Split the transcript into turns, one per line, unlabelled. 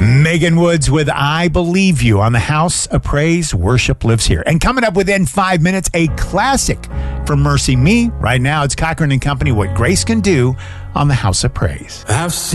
Megan Woods with I Believe You on the House of Praise. Worship lives here. And coming up within 5 minutes, a classic from Mercy Me. Right now, it's Cochran and Company, What Grace Can Do on the House of Praise.